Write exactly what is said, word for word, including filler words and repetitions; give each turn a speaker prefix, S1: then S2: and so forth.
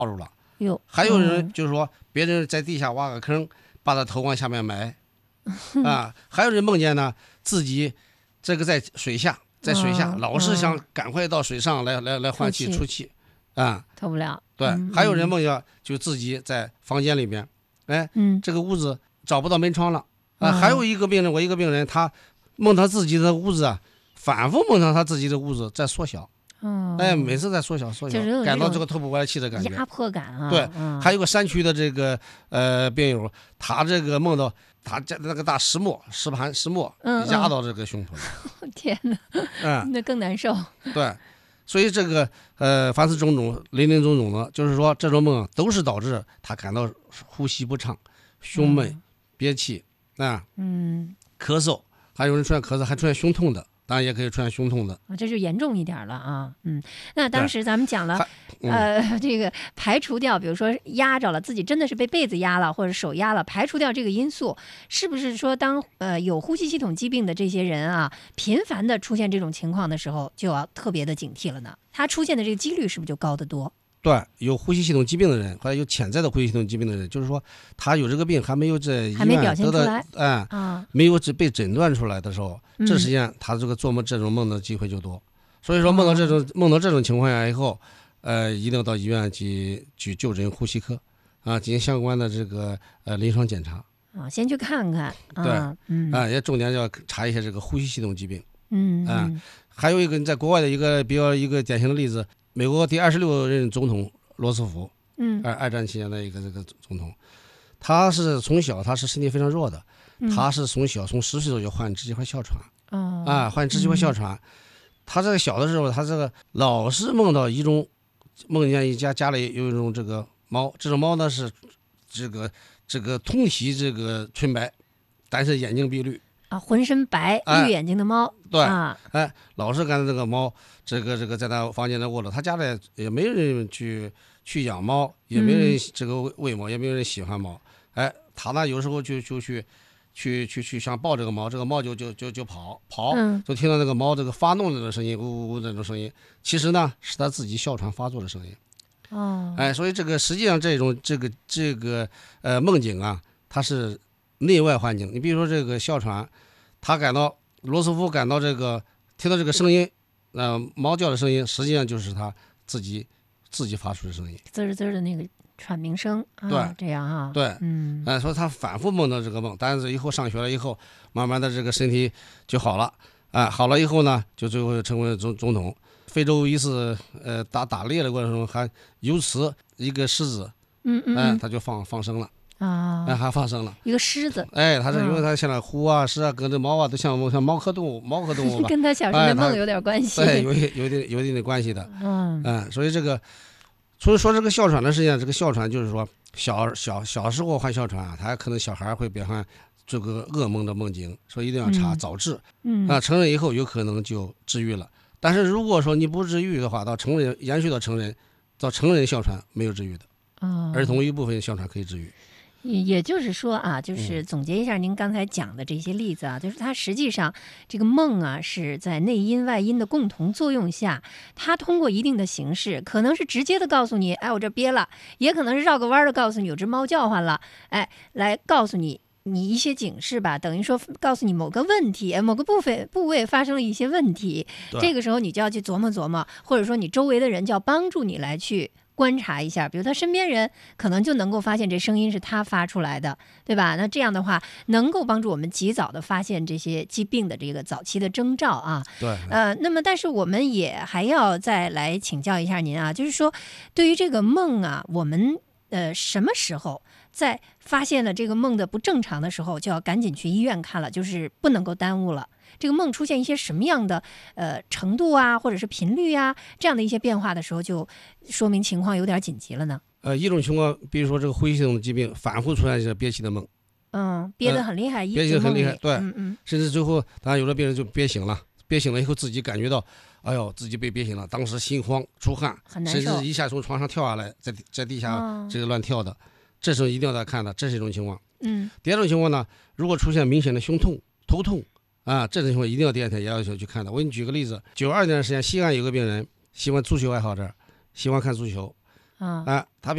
S1: 住了。
S2: 有
S1: 还有人就是说别人在地下挖个坑，把他头往下面埋啊。还有人梦见呢自己这个在水下，在水下、
S2: 嗯、
S1: 老是想赶快到水上来、嗯、来来换气出气啊，
S2: 透不了。
S1: 对、
S2: 嗯，
S1: 还有人梦见就自己在房间里面，哎，
S2: 嗯，这
S1: 个屋子找不到门窗了啊。嗯、还有一个病人，我一个病人，他梦他自己的屋子啊，反复梦到他自己的屋子在缩小。
S2: 哦，
S1: 哎，每次在缩小缩小，
S2: 就是
S1: 感到这个透不过来气的感觉，
S2: 压迫感啊。
S1: 对，
S2: 嗯、
S1: 还有个山区的这个呃病友，他这个梦到他这那个大石磨石盘石磨压到这个胸脯了。
S2: 嗯、天哪，
S1: 嗯，
S2: 那更难受。
S1: 对，所以这个呃，凡是种种林林总总的，就是说这种梦都是导致他感到呼吸不畅、胸闷、嗯、憋气啊，
S2: 嗯，
S1: 咳嗽，还有人出现咳嗽，还出现胸痛的。当然也可以出现胸痛的，
S2: 这就严重一点了啊。嗯，那当时咱们讲了，
S1: 嗯、
S2: 呃，这个排除掉，比如说压着了，自己真的是被被子压了或者手压了，排除掉这个因素，是不是说当呃有呼吸系统疾病的这些人啊，频繁的出现这种情况的时候，就要特别的警惕了呢？他出现的这个几率是不是就高得多？
S1: 对，有呼吸系统疾病的人，或者有潜在的呼吸系统疾病的人，就是说他有这个病还没有在医院得到，哎、啊，没有被诊断出来的时候，
S2: 嗯、
S1: 这时间他这个做梦这种梦的机会就多。所以说梦到这种、哦、梦到这种情况下以后，呃，一定要到医院去去就诊呼吸科啊，进行相关的这个呃临床检查
S2: 啊，先去看看。
S1: 对，
S2: 嗯
S1: 啊，也重点要查一下这个呼吸系统疾病。
S2: 嗯
S1: 啊，还有一个在国外的一个比较一个典型的例子。美国第二十六任总统罗斯福，
S2: 嗯，
S1: 二二战期间的一个这个总统，他是从小他是身体非常弱的，
S2: 嗯、
S1: 他是从小从十岁就患支气管哮喘，
S2: 哦、
S1: 啊，患支气管哮喘、嗯，他这个小的时候，他这个老是梦到一种，梦见一家家里有一种这个猫，这种猫呢是这个这个通体这个纯白，但是眼睛碧绿。
S2: 啊，浑身白、
S1: 哎、
S2: 绿眼睛的猫，
S1: 对，
S2: 啊，
S1: 哎，老是看这个猫，这个这个在他房间里卧着，他家里也没人去去养猫，也没人这个喂猫，嗯、也没有人喜欢猫，哎，他呢有时候就就去去去去想抱这个猫，这个猫就就就就跑跑，
S2: 嗯、
S1: 就听到那个猫这个发怒的声音，呜呜呜这种声音，其实呢是他自己哮喘发作的声音，
S2: 哦，
S1: 哎，所以这个实际上这种这个这个呃梦境啊，它是内外环境，你比如说这个哮喘。他感到罗斯福感到这个听到这个声音，呃，猫叫的声音，实际上就是他自己自己发出的声音，
S2: 滋儿滋儿的那个喘鸣声。啊、
S1: 对，
S2: 这样啊，
S1: 对，
S2: 嗯，
S1: 哎、呃，说他反复梦到这个梦，但是以后上学了以后，慢慢的这个身体就好了，啊、呃，好了以后呢，就最后成为总总统。非洲一次呃打打猎的过程中，还由此一个狮子，
S2: 嗯嗯，
S1: 哎、呃，他就放放生了。
S2: 啊，
S1: 哎，还发生了
S2: 一个狮子，
S1: 哎，它是因为它现在虎啊、狮啊、跟这猫啊，都像像猫科动物、猫科动物吧，
S2: 跟他小时候的梦有点关系，
S1: 对，有一有一定有一定的关系的，
S2: 嗯
S1: 嗯，所以这个，所以说这个哮喘的事情，这个哮喘就是说小小小时候患哮喘啊，他可能小孩会变成这个噩梦的梦境，所以一定要查、嗯、早治，
S2: 嗯
S1: 啊，成人以后有可能就治愈了，但是如果说你不治愈的话，到成人延续到成人，到成人哮喘没有治愈的，
S2: 哦，
S1: 儿童一部分哮喘可以治愈。
S2: 也就是说啊，就是总结一下您刚才讲的这些例子啊，就是它实际上这个梦啊是在内因外因的共同作用下，它通过一定的形式，可能是直接的告诉你，哎，我这憋了，也可能是绕个弯的告诉你有只猫叫唤了，哎，来告诉你你一些警示吧，等于说告诉你某个问题，某个部分部位发生了一些问题，这个时候你就要去琢磨琢磨，或者说你周围的人就要帮助你来去观察一下，比如他身边人可能就能够发现这声音是他发出来的，对吧？那这样的话能够帮助我们及早的发现这些疾病的这个早期的征兆啊。
S1: 对，
S2: 呃，那么但是我们也还要再来请教一下您啊，就是说对于这个梦啊，我们呃什么时候在发现了这个梦的不正常的时候，就要赶紧去医院看了，就是不能够耽误了。这个梦出现一些什么样的呃程度啊，或者是频率啊，这样的一些变化的时候，就说明情况有点紧急了呢？
S1: 呃，一种情况，比如说这个呼吸系统的疾病反复出现这个憋气的梦，
S2: 嗯，憋得很厉害，呃、
S1: 憋气很厉害，对，
S2: 嗯嗯，
S1: 甚至最后，当然有的病人就憋醒了，憋醒了以后自己感觉到，哎呦，自己被憋醒了，当时心慌出汗，甚至一下从床上跳下来，在在地下这个乱跳的，哦、这时候一定要再看的，这是一种情况。
S2: 嗯，
S1: 第二种情况呢，如果出现明显的胸痛、头痛。啊，这种情况一定要第二天也要求去看的。我给你举个例子，九二年的时间，西安有个病人，喜欢足球爱好者，喜欢看足球，
S2: 啊，
S1: 啊，他。